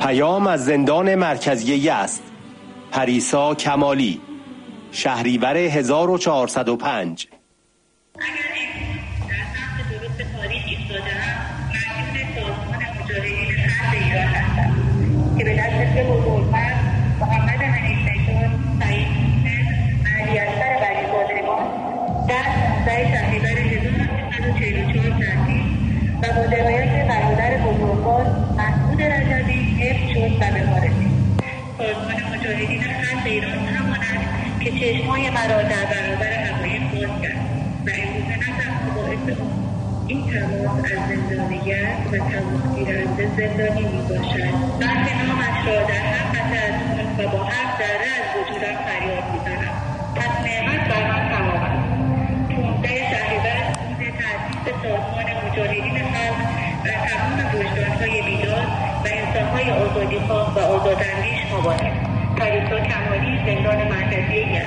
پیام از زندان مرکزی یزد. پریسا کمالی، شهریور 1405. اگر امروز در سمت درست تاریخ ایستاده‌ام، مدیون سازمان مجاهدین خلق ایران هستم که به دست بزرگوار محمد حنیف‌نژاد، سعید موسد، علی اکبر ولی‌فاطمی در 19 شهریور 1344 تأسیس و با درایت برادر بزرگوار مسعود رجبی حفظ شد و به کار رسید. سازمان مجاهدین خلق ایران همان است که چشم‌های مرا در برابر حقایق باز کرد و امروزه نتنها باعث این تماس از زندانیت و تماس گیرنده زندانی میباشد، بلکه نامش را در حق اطراف و با هر ذره از وجودم فریاد میزنم. پس نعمت بر من تمام است. 15 شهریور روز تأسیس سازمان مجاهدین خلق و تمام وجدان‌های بیدار و انسان‌های آزادی‌خواه و آزاداندیش مبارک. پریسا کمالی، زندان مرکزی یزد.